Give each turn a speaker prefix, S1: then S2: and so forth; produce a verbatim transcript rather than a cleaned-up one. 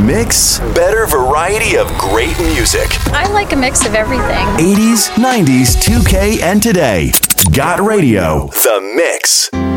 S1: Mix. Better variety of great music.
S2: I like a mix of everything.
S1: eighties, nineties, two K, and today. Got Radio. The Mix.